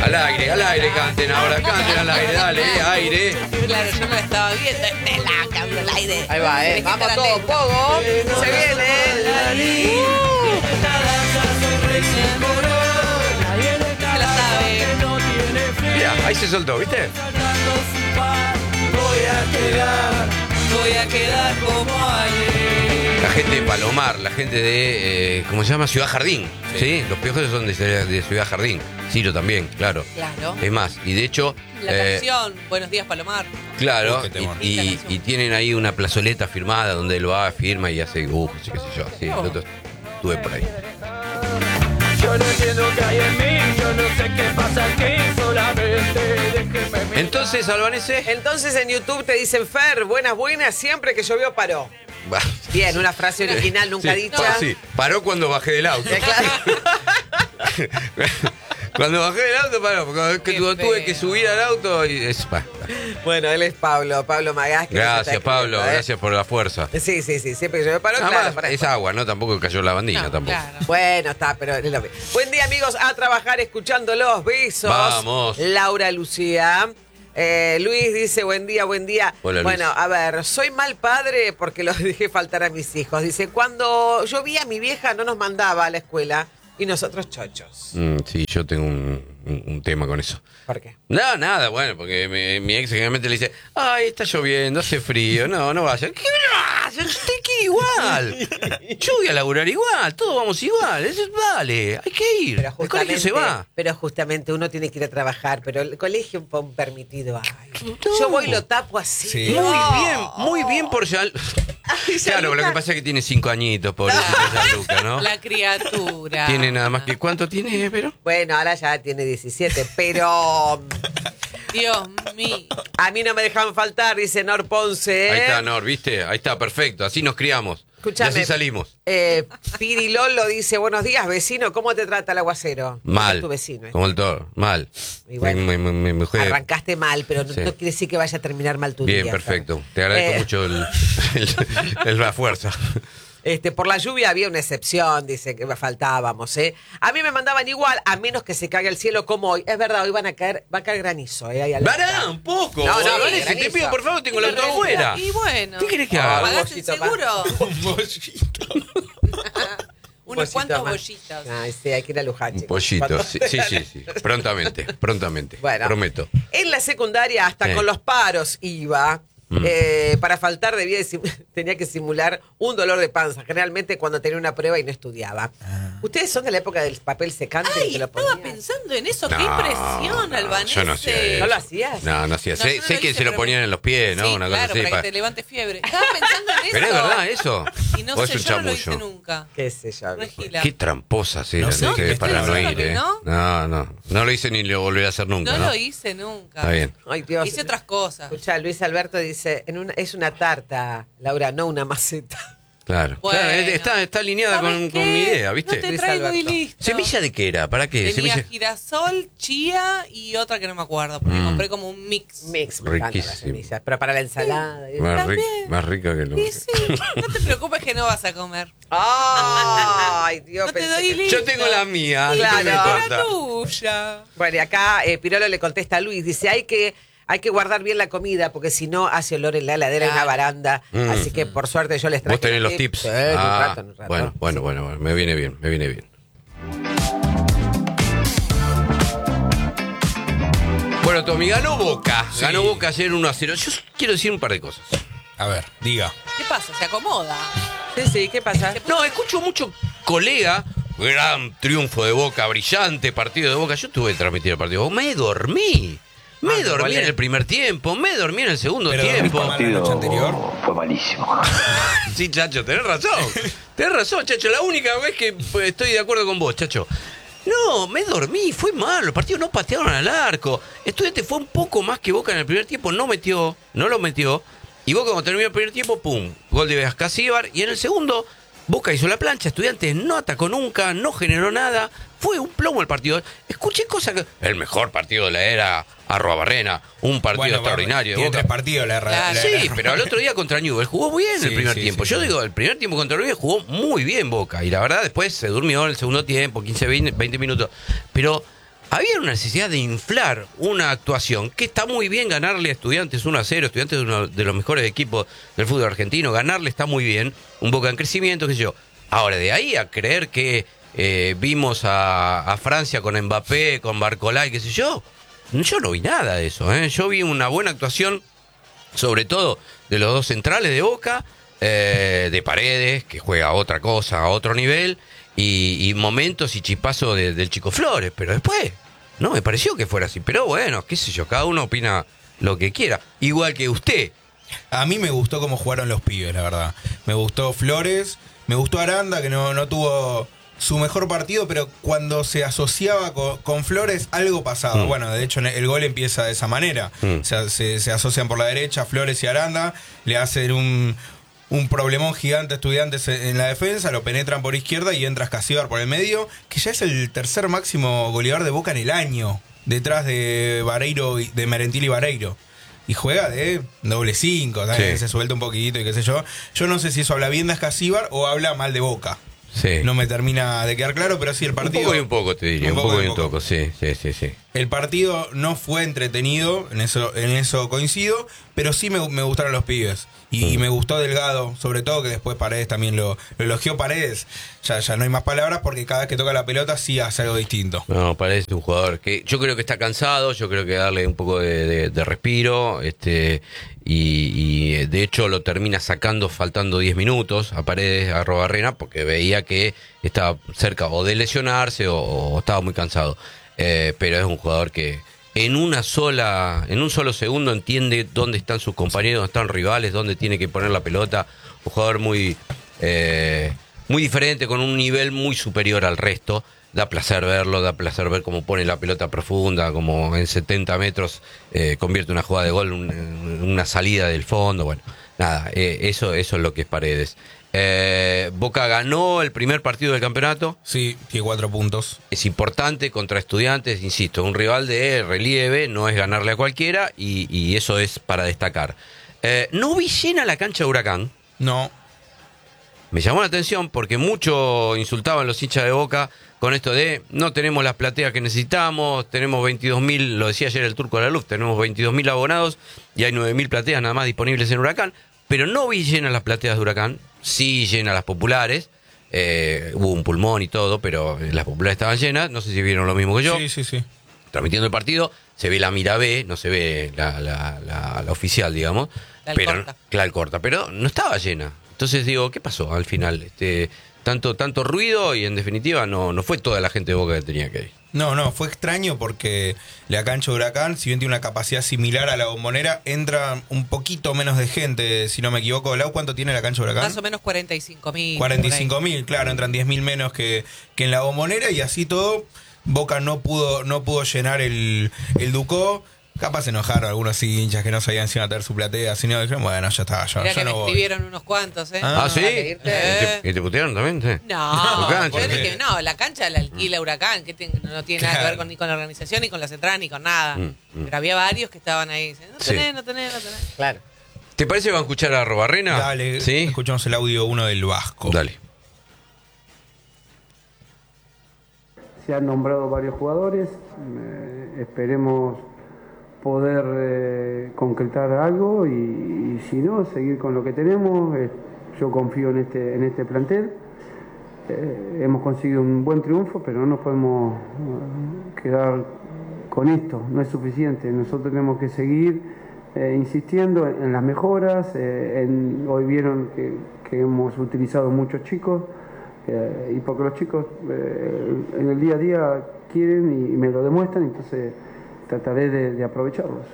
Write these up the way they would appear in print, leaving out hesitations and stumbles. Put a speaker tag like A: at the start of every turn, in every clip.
A: Al aire, canten ahora, canten al aire, dale, aire.
B: Claro, yo no la estaba viendo. La cambio al aire.
C: Ahí va, vamos todos, pogo. Se viene.
B: Se la sabe.
A: Mira, ahí se soltó, ¿viste?
B: Voy a quedar como ayer.
A: La gente de Palomar, la gente de, ¿cómo se llama? Ciudad Jardín. Sí, los Piojos son de Ciudad Jardín. Ciro también, claro.
B: Claro.
A: Es más, y de hecho...
B: La canción, Buenos días, Palomar.
A: Claro,
D: Qué temor.
A: y tienen ahí una plazoleta firmada donde él va, firma y hace dibujos y qué sé yo. Sí, el otro estuve por ahí.
E: Yo no entiendo qué hay en mí, yo no sé qué pasa aquí, solamente déjeme mirar.
A: Entonces, Albanese...
C: Entonces en YouTube te dicen, Fer, buenas, siempre que llovió paró. Bien, una frase original nunca
A: Sí,
C: dicha.
A: sí, paró cuando bajé del auto.
C: Claro.
A: Cuando bajé del auto, paró. Porque
B: Qué
A: tuve
B: feo.
A: que subir al auto y...
C: Bueno, él es Pablo Magás. que nos está
A: Gracias, Pablo,
C: escribiendo, ¿eh?
A: gracias por la fuerza.
C: Sí, siempre que llovió paró,
A: Nada
C: claro.
A: más,
C: para
A: es agua, ¿no? Tampoco cayó la bandina,
B: No,
A: tampoco.
B: claro.
C: Bueno, está, pero es lo mismo. Buen día, amigos, a trabajar escuchándolos. Besos.
A: Vamos.
C: Laura Lucía. Luis dice, buen día.
A: Hola, Luis.
C: Bueno, a ver, soy mal padre porque los dejé faltar a mis hijos. Dice, cuando yo vi a mi vieja no nos mandaba a la escuela y nosotros chochos.
A: Sí, yo tengo un tema con eso.
C: ¿Por qué?
A: No, nada, bueno, porque mi ex generalmente le dice, ay, está lloviendo, hace frío, no vaya. ¿Qué no vaya? Usted quiere igual. Yo voy a laburar igual, todos vamos igual. Eso vale, hay que ir. El colegio se va.
C: Pero justamente uno tiene que ir a trabajar, pero el colegio es un permitido. Ay,
A: No.
C: yo voy y lo tapo así.
D: Sí.
A: Muy bien por Jean. Claro, lo que pasa es que tiene 5 añitos, pobrecito Gianluca, ¿no?
B: La criatura.
A: Tiene nada más que... ¿Cuánto tiene, pero?
C: Bueno, ahora ya tiene 17, pero
B: Dios mío.
C: a mí no me dejan faltar, dice Nor Ponce.
A: Ahí está, Nor, ¿viste? Ahí está, perfecto. Así nos criamos.
C: Escuchame.
A: Y así salimos.
C: Piri Lolo dice, buenos días, vecino, ¿cómo te trata el aguacero?
A: Mal.
C: Es tu vecino.
A: Como el toro. Mal.
C: Y bueno,
A: Me juega-
C: arrancaste mal, pero no,
A: Sí.
C: no quiere decir que vaya a terminar mal tu día.
A: Bien,
C: Fer.
A: perfecto. Te agradezco mucho la fuerza.
C: Por la lluvia había una excepción, dice que faltábamos, ¿eh? A mí me mandaban igual, a menos que se caiga el cielo como hoy. Es verdad, hoy va a caer granizo, ¿eh? Ahí al lado.
A: ¡Pará un poco!
C: No, no,
A: Vanessa, te
C: granizo.
A: pido, por favor, tengo el auto afuera.
B: Y bueno.
A: ¿Qué querés que haga?
B: ¿Pagaste el
C: Bollito,
B: seguro? Unos
C: Pollito
B: cuantos
C: más.
B: bollitos.
C: Ay, sí, hay que ir a Luján,
A: Un
C: chicos.
A: pollito,
C: Cuando-
A: sí. Prontamente.
C: Bueno.
A: Prometo.
C: En la secundaria, hasta
A: Sí.
C: con los paros iba. Para faltar tenía que simular un dolor de panza, generalmente cuando tenía una prueba y no estudiaba. ¿Ustedes son de la época del papel secante?
B: Ay,
C: que lo
B: estaba
C: ponían?
B: pensando en eso. Qué
A: No,
B: impresión,
A: no,
B: Albanese.
A: yo no hacía eso.
C: ¿No lo hacías?
A: No hacía.
B: No,
A: Sé
B: yo no
A: sé
B: lo
A: que
B: hice,
A: se lo
B: pero
A: ponían en los pies, ¿no?
B: Sí,
A: Una cosa
B: claro,
A: así.
B: para que te levante fiebre. Estaba pensando en eso.
A: Pero es verdad eso.
B: Y no
A: ¿O es
B: sé,
A: un
B: yo no lo hice
A: chamullo?
B: nunca.
C: ¿Qué sé yo?
B: Regila.
A: Qué tramposas eran
D: No sé,
A: ustedes
D: ¿me
A: para
D: estás
A: no
B: diciendo
A: ir,
B: que
A: ¿eh?
B: no?
A: No lo hice ni lo volveré a hacer nunca,
B: No
A: ¿no?
B: lo hice nunca.
A: Está bien.
C: Ay, Dios.
B: Hice otras cosas.
C: Escucha, Luis Alberto dice, es una tarta, Laura, no una maceta.
A: Claro.
B: Bueno.
A: Claro, está alineada
B: ¿Sabes
A: con
B: qué?
A: mi idea, ¿viste?
B: No te
C: Luis
B: traigo y
C: Alberto.
B: listo.
A: ¿Semilla de qué era? ¿Para qué?
B: Tenía
A: Semilla...
B: girasol, chía y otra que no me acuerdo, porque compré como un mix.
C: Mix, me encantan las
A: Riquísimo.
C: semillas, pero para la ensalada. y-
B: También.
A: Más rica que lo...
B: Y sí, no te preocupes que no vas a comer.
C: Ay, Dios.
B: No te
C: pensé
B: doy
C: que-
B: listo.
A: Yo tengo la mía, así
C: Claro.
A: que no
B: La
A: importa.
B: tuya.
C: Bueno, y acá Pirolo le contesta a Luis, dice, hay que guardar bien la comida porque si no hace olor en la heladera en la
B: Claro.
C: baranda. Así que por suerte yo les traje.
A: ¿Vos tenés los tips?
C: Sí, en un rato.
A: Bueno, me viene bien. Bueno, Tommy, ganó Boca.
D: Sí.
A: Ganó Boca ayer 1-0. Yo quiero decir un par de cosas.
D: A ver, diga.
B: ¿Qué pasa? Se acomoda.
C: Sí, ¿qué pasa?
A: No, escucho mucho colega. Gran triunfo de Boca, brillante partido de Boca. Yo tuve que transmitir el partido. Me dormí. Me dormí en el primer tiempo, me dormí en el segundo
D: Pero
A: tiempo.
D: ¿dormiste mal la noche anterior?
F: Fue malísimo.
A: Sí, Chacho, tenés razón, Chacho. La única vez que estoy de acuerdo con vos, Chacho. No, me dormí, fue malo. Los partidos no patearon al arco. Estudiante fue un poco más que Boca en el primer tiempo, no lo metió. Y Boca cuando terminó el primer tiempo, pum, gol de Casíbar. Y en el segundo, Boca hizo la plancha, Estudiantes no atacó nunca, no generó nada. Fue un plomo el partido. Escuché cosas que... El mejor partido de la era Arroabarrena, un partido extraordinario de
D: Tiene
A: Boca.
D: 3 partidos la
A: Sí, pero el otro día contra Newell's jugó bien el
D: Sí,
A: primer
D: sí,
A: tiempo.
D: sí,
A: Yo
D: sí.
A: digo, el primer tiempo contra Newell's jugó muy bien Boca. Y la verdad después se durmió en el segundo tiempo, 15, 20 minutos. Pero había una necesidad de inflar una actuación que está muy bien ganarle a Estudiantes 1-0, Estudiantes es uno de los mejores equipos del fútbol argentino, ganarle está muy bien, un Boca en crecimiento, qué sé yo. Ahora, de ahí a creer que vimos a Francia con Mbappé, con Barcolá y qué sé yo no vi nada de eso, ¿eh? Yo vi una buena actuación, sobre todo de los dos centrales de Boca, de Paredes, que juega otra cosa, a otro nivel, y momentos y chispazos del Chico Flores, pero después no me pareció que fuera así. Pero bueno, qué sé yo, cada uno opina lo que quiera, igual que usted.
D: A mí me gustó cómo jugaron los pibes, la verdad. Me gustó Flores, me gustó Aranda, que no tuvo su mejor partido, pero cuando se asociaba con Flores, algo pasaba. Bueno, de hecho, el gol empieza de esa manera. O sea, se asocian por la derecha Flores y Aranda, le hacen un problemón gigante a Estudiantes en la defensa, lo penetran por izquierda y entra Escasíbar por el medio, que ya es el tercer máximo goleador de Boca en el año, detrás de Vareiro, de Merentiel y Vareiro. Y juega de doble 5, sí. Se suelta un poquitito y qué sé yo. Yo no sé si eso habla bien de Escasíbar o habla mal de Boca.
A: Sí.
D: No me termina de quedar claro, pero sí el partido...
A: Un poco y un poco, te diría. Un poco y un poco, sí.
D: El partido no fue entretenido, en eso coincido, pero sí me gustaron los pibes. Y me gustó Delgado, sobre todo, que después Paredes también lo elogió Paredes. Ya no hay más palabras porque cada vez que toca la pelota sí hace algo distinto.
A: No, Paredes es un jugador que yo creo que está cansado, yo creo que darle un poco de respiro, y de hecho lo termina sacando faltando 10 minutos a Paredes, a Arrobarrena, porque veía que estaba cerca o de lesionarse o estaba muy cansado. Pero es un jugador que en un solo segundo entiende dónde están sus compañeros, dónde están rivales, dónde tiene que poner la pelota. Un jugador muy diferente, con un nivel muy superior al resto. Da placer verlo, da placer ver cómo pone la pelota profunda, como en 70 metros convierte una jugada de gol, una salida del fondo. Bueno, nada, eso es lo que es Paredes. Boca ganó el primer partido del campeonato.
D: Sí, tiene 4 puntos.
A: Es importante contra Estudiantes, insisto, un rival de relieve, no es ganarle a cualquiera, y eso es para destacar. No vi llena la cancha de Huracán.
D: No.
A: Me llamó la atención porque mucho insultaban los hinchas de Boca con esto de no tenemos las plateas que necesitamos, tenemos 22.000, lo decía ayer el Turco de la Luz, tenemos 22.000 abonados y hay 9.000 plateas nada más disponibles en Huracán, pero no vi llenas las plateas de Huracán, sí llenas las populares, hubo un pulmón y todo, pero las populares estaban llenas, no sé si vieron lo mismo que yo.
D: Sí.
A: Transmitiendo el partido, se ve la mira B, no se ve la oficial, digamos, la corta, pero no estaba llena. Entonces digo, ¿qué pasó al final? Tanto ruido y en definitiva no fue toda la gente de Boca que tenía que ir.
D: No, fue extraño porque la cancha de Huracán, si bien tiene una capacidad similar a la Bombonera, entra un poquito menos de gente, si no me equivoco. Lau, ¿cuánto tiene la cancha de Huracán?
B: Más o menos 45.000.
D: 45.000, claro, entran 10.000 menos que en la Bombonera y así todo, Boca no pudo llenar el Ducó. Capaz se enojaron algunos hinchas que no sabían si iban a tener su platea, sino dijeron, bueno, ya está,
B: Mirá
D: ya
B: que
D: no
B: me
D: voy.
B: escribieron unos cuantos, ¿eh?
A: ¿Ah, sí?
C: pedirte.
A: ¿Y te putearon también? Sí.
B: No,
A: Cancha,
B: yo dije
A: ¿qué?
B: que no, la cancha la alquila Huracán, que no tiene nada que ver ni con la organización, ni con las entradas, ni con nada. Pero había varios que estaban ahí, diciendo, no tenés.
C: Claro.
A: ¿Te parece que van a escuchar a Arrobarrena?
D: Dale,
A: ¿Sí?
D: escuchamos el audio 1 del Vasco.
A: Dale.
F: Se han nombrado varios jugadores, esperemos poder concretar algo y si no, seguir con lo que tenemos. Yo confío en este plantel. Hemos conseguido un buen triunfo, pero no nos podemos quedar con esto, no es suficiente. Nosotros tenemos que seguir insistiendo en las mejoras. Hoy vieron que hemos utilizado muchos chicos, y porque los chicos en el día a día quieren y me lo demuestran, entonces trataré de aprovecharlos.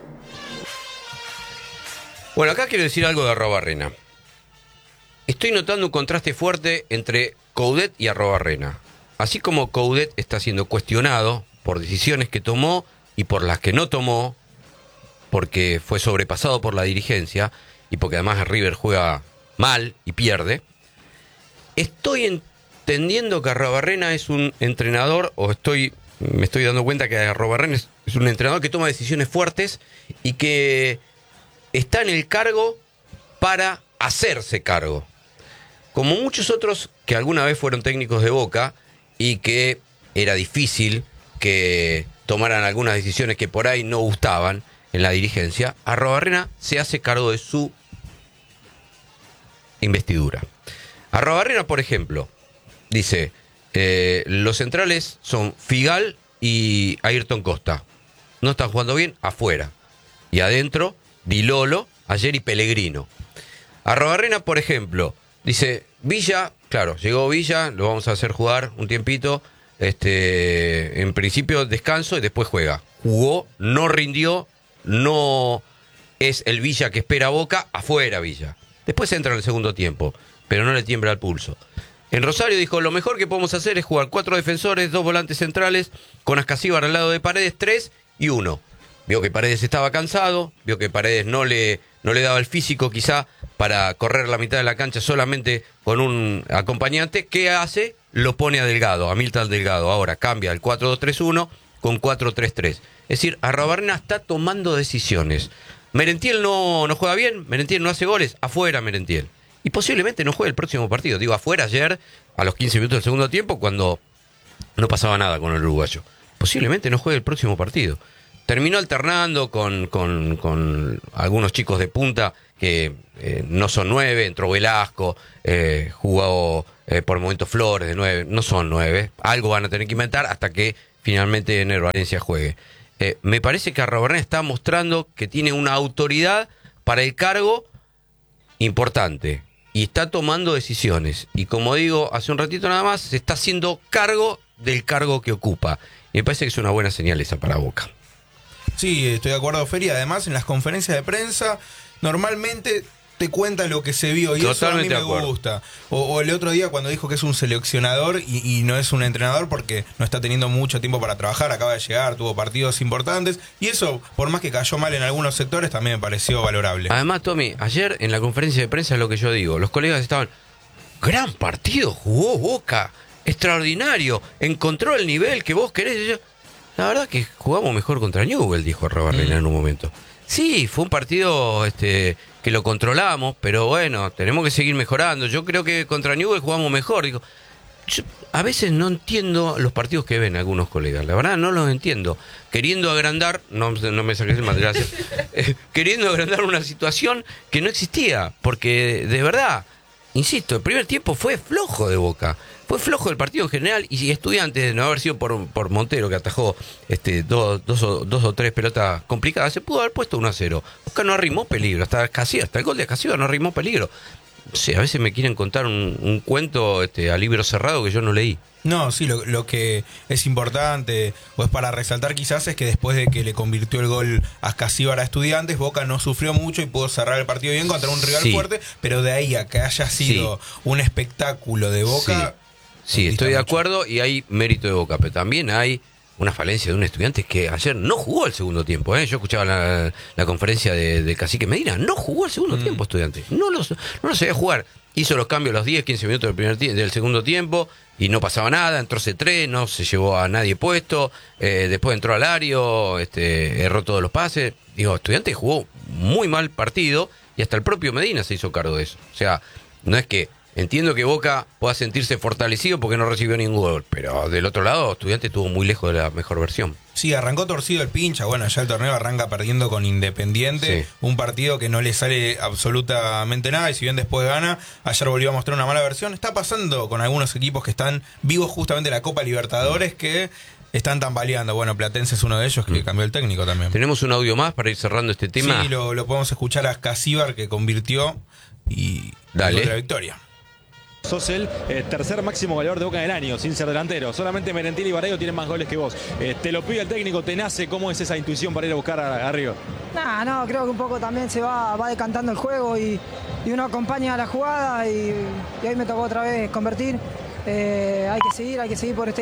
A: Bueno, acá quiero decir algo de Arrobarrena. Estoy notando un contraste fuerte entre Coudet y Arrobarrena. Así como Coudet está siendo cuestionado por decisiones que tomó y por las que no tomó, porque fue sobrepasado por la dirigencia y porque además River juega mal y pierde, estoy entendiendo que Arrobarrena es un entrenador, me estoy dando cuenta que Arrobarrena es un entrenador que toma decisiones fuertes y que está en el cargo para hacerse cargo. Como muchos otros que alguna vez fueron técnicos de Boca y que era difícil que tomaran algunas decisiones que por ahí no gustaban en la dirigencia, Arruabarrena se hace cargo de su investidura. Arruabarrena, por ejemplo, dice, los centrales son Figal y Ayrton Costa. No están jugando bien, afuera. Y adentro, Di Lolo, ayer y Pellegrino. Arruabarrena, por ejemplo, dice, Villa, claro, llegó Villa, lo vamos a hacer jugar un tiempito, en principio descanso y después juega. Jugó, no rindió, no es el Villa que espera Boca, afuera Villa. Después entra en el segundo tiempo, pero no le tiembla el pulso. En Rosario dijo, lo mejor que podemos hacer es jugar 4 defensores, 2 volantes centrales, con Ascasíbar al lado de Paredes, 3 y 1. Vio que Paredes estaba cansado, vio que Paredes no le daba el físico quizá para correr la mitad de la cancha solamente con un acompañante. ¿Qué hace? Lo pone a Delgado, a Milton Delgado. Ahora cambia el 4-2-3-1 con 4-3-3. Es decir, Arruabarrena está tomando decisiones. Merentiel no juega bien, Merentiel no hace goles, afuera Merentiel. Y posiblemente no juegue el próximo partido. Digo, afuera ayer, a los 15 minutos del segundo tiempo, cuando no pasaba nada con el uruguayo. Posiblemente no juegue el próximo partido. Terminó alternando con algunos chicos de punta que no son 9, entró Velasco, jugó por momentos Flores de 9, no son 9. Algo van a tener que inventar hasta que finalmente Ener Valencia juegue. Me parece que Arruabarrena está mostrando que tiene una autoridad para el cargo importante y está tomando decisiones. Y como digo hace un ratito nada más, se está haciendo cargo del cargo que ocupa. Y me parece que es una buena señal esa para Boca.
D: Sí, estoy de acuerdo, Feri. Además, en las conferencias de prensa, normalmente te cuenta lo que se vio y
A: totalmente
D: eso a mí me gusta. O el otro día cuando dijo que es un seleccionador y no es un entrenador porque no está teniendo mucho tiempo para trabajar, acaba de llegar, tuvo partidos importantes y eso, por más que cayó mal en algunos sectores, también me pareció valorable.
A: Además, Tommy, ayer en la conferencia de prensa es lo que yo digo, los colegas estaban, gran partido, jugó Boca, extraordinario, encontró el nivel que vos querés. Y yo, la verdad que jugamos mejor contra Newell's, dijo Arruabarrena en un momento. Sí, fue un partido que lo controlamos, pero bueno, tenemos que seguir mejorando. Yo creo que contra Newell's jugamos mejor. Digo, yo a veces no entiendo los partidos que ven algunos colegas, la verdad no los entiendo. Queriendo agrandar, no me saques el material, queriendo agrandar una situación que no existía, porque de verdad, insisto, el primer tiempo fue flojo de Boca. Fue flojo el partido en general y Estudiantes, de no haber sido por Montero, que atajó dos o tres pelotas complicadas, se pudo haber puesto 1-0. Boca no arrimó peligro, hasta el gol de Ascasíbar no arrimó peligro. No sé, a veces me quieren contar un cuento a libro cerrado que yo no leí.
D: No, sí, lo que es importante, o es para resaltar quizás, es que después de que le convirtió el gol Ascasíbar a Estudiantes, Boca no sufrió mucho y pudo cerrar el partido bien contra un rival fuerte, pero de ahí a que haya sido un espectáculo de Boca...
A: Sí, estoy de acuerdo y hay mérito de Boca, pero también hay una falencia de un Estudiantes que ayer no jugó el segundo tiempo. Yo escuchaba la conferencia de Cacique Medina, no jugó el segundo tiempo Estudiantes, no lo sabía jugar. Hizo los cambios a los 10, 15 minutos del segundo tiempo y no pasaba nada, entró C3, no se llevó a nadie puesto, después entró Alario, erró todos los pases. Digo, Estudiantes jugó muy mal partido y hasta el propio Medina se hizo cargo de eso. O sea, no es que... Entiendo que Boca pueda sentirse fortalecido porque no recibió ningún gol, pero del otro lado, Estudiantes estuvo muy lejos de la mejor versión.
D: Sí, arrancó torcido el pincha, bueno, ya el torneo arranca perdiendo con Independiente, un partido que no le sale absolutamente nada y si bien después gana, ayer volvió a mostrar una mala versión. Está pasando con algunos equipos que están vivos justamente en la Copa Libertadores que están tambaleando. Bueno, Platense es uno de ellos que cambió el técnico también.
A: ¿Tenemos un audio más para ir cerrando este tema?
D: Sí, lo podemos escuchar a Ascasíbar que convirtió y dio la victoria.
G: Sos el tercer máximo goleador de Boca del año, sin ser delantero. Solamente Merentiel y Barreiro tienen más goles que vos. Te lo pide el técnico, te nace. ¿Cómo es esa intuición para ir a buscar arriba?
H: No, creo que un poco también se va decantando el juego y uno acompaña a la jugada y hoy me tocó otra vez convertir. Hay que seguir por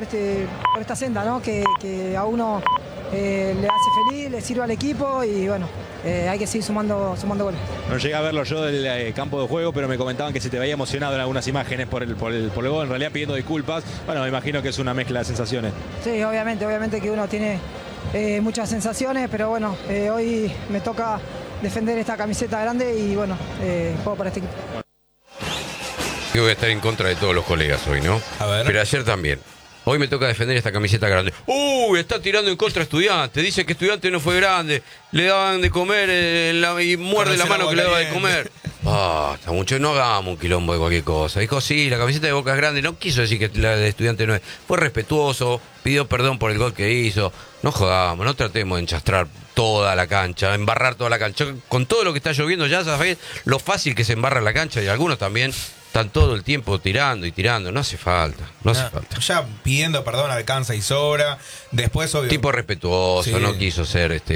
H: esta senda, ¿no? Que a uno le hace feliz, le sirve al equipo y bueno, hay que seguir sumando goles.
G: No llegué a verlo yo del campo de juego, pero me comentaban que se te veía emocionado en algunas imágenes por el gol, en realidad pidiendo disculpas. Bueno, me imagino que es una mezcla de sensaciones.
H: Sí, obviamente que uno tiene muchas sensaciones, pero bueno, hoy me toca defender esta camiseta grande y bueno, juego para este equipo.
A: Yo voy a estar en contra de todos los colegas hoy, ¿no?
D: A ver.
A: Pero ayer también. Hoy me toca defender esta camiseta grande. Está tirando en contra a Estudiantes. Dice que Estudiantes no fue grande. Le daban de comer y muerde la mano que le daba de comer. Basta, mucho, no hagamos un quilombo de cualquier cosa. Dijo, sí, la camiseta de Boca es grande. No quiso decir que la de Estudiantes no es. Fue respetuoso, pidió perdón por el gol que hizo. No jodamos, no tratemos de enchastrar toda la cancha, embarrar toda la cancha. Con todo lo que está lloviendo ya sabés lo fácil que se embarra la cancha y algunos también están todo el tiempo tirando y tirando. No hace falta, no hace falta.
D: Ya pidiendo perdón alcanza y sobra. Después, obvio.
A: Tipo respetuoso,
D: Sí.
A: no quiso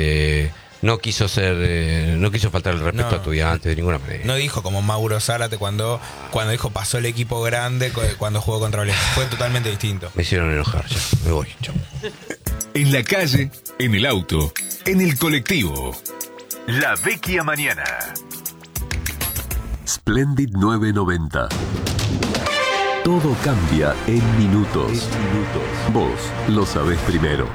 A: faltar el respeto a Estudiantes de ninguna manera.
D: No dijo como Mauro Zárate cuando dijo pasó el equipo grande cuando jugó contra Valencia. Fue totalmente distinto.
A: Me hicieron enojar ya, me voy, chao.
I: En la calle, en el auto, en el colectivo. La Vecchia Mañana.
J: Splendid 990. Todo cambia en minutos. Vos lo sabés primero.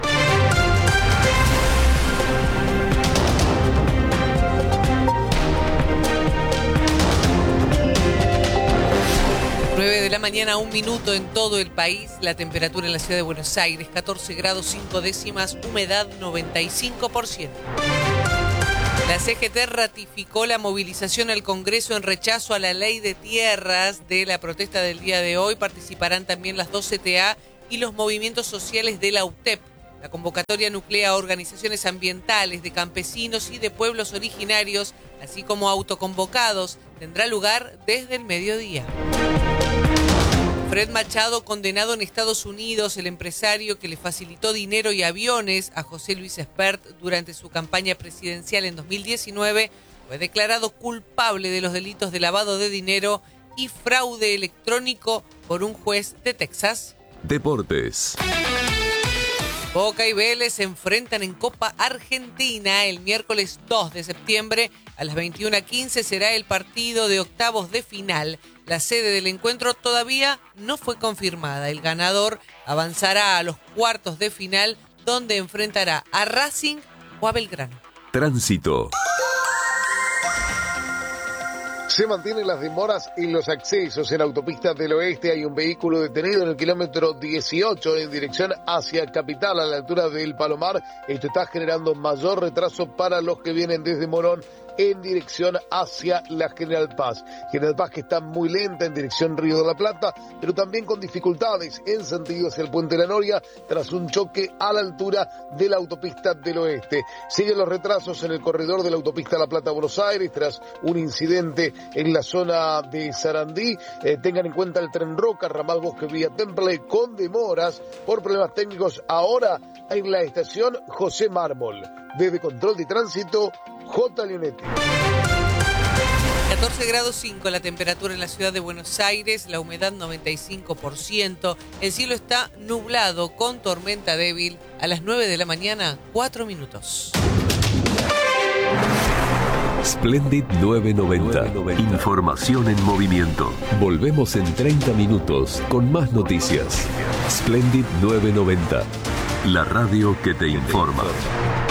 B: De la mañana, 1 minuto en todo el país. La temperatura en la ciudad de Buenos Aires, 14 grados 5 décimas, humedad 95%. La CGT ratificó la movilización al Congreso en rechazo a la ley de tierras. De la protesta del día de hoy participarán también las 2 CTA y los movimientos sociales de la UTEP. La convocatoria nuclea a organizaciones ambientales, de campesinos y de pueblos originarios, así como autoconvocados. Tendrá lugar desde el mediodía. Fred Machado, condenado en Estados Unidos, el empresario que le facilitó dinero y aviones a José Luis Espert durante su campaña presidencial en 2019, fue declarado culpable de los delitos de lavado de dinero y fraude electrónico por un juez de Texas.
J: Deportes.
B: Boca y Vélez se enfrentan en Copa Argentina el miércoles 2 de septiembre. A las 21:15 será el partido de octavos de final. La sede del encuentro todavía no fue confirmada. El ganador avanzará a los cuartos de final, donde enfrentará a Racing o a Belgrano.
J: Tránsito.
K: Se mantienen las demoras en los accesos. En Autopista del Oeste hay un vehículo detenido en el kilómetro 18 en dirección hacia Capital, a la altura del Palomar. Esto está generando mayor retraso para los que vienen desde Morón en dirección hacia la General Paz. General Paz que está muy lenta en dirección Río de la Plata, pero también con dificultades en sentido hacia el Puente de la Noria tras un choque a la altura de la Autopista del Oeste. Siguen los retrasos en el corredor de la Autopista La Plata-Buenos Aires tras un incidente en la zona de Sarandí. Tengan en cuenta el Tren Roca, ramal Bosque Vía Temple, con demoras por problemas técnicos ahora en la estación José Mármol. Desde Control de Tránsito, J. Leonetti.
B: 14 grados 5 la temperatura en la ciudad de Buenos Aires, la humedad 95%, el cielo está nublado con tormenta débil. A las 9 de la mañana, 4 minutos.
J: Splendid 990. Información en movimiento. Volvemos en 30 minutos con más noticias. Splendid 990. La radio que te informa.